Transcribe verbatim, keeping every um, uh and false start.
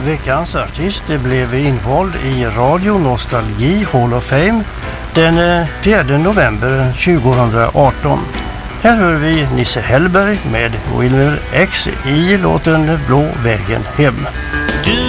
veckans artist blev invald i Radio Nostalgi Hall of Fame den fjärde november tjugohundraarton. Här hör vi Nisse Hellberg med Wilmer X i låten Blå vägen hem.